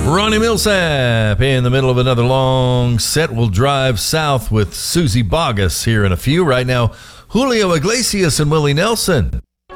Ronnie Millsap in the middle of another long set. We'll drive south with Susie Boggess here in a few. Right now, Julio Iglesias and Willie Nelson.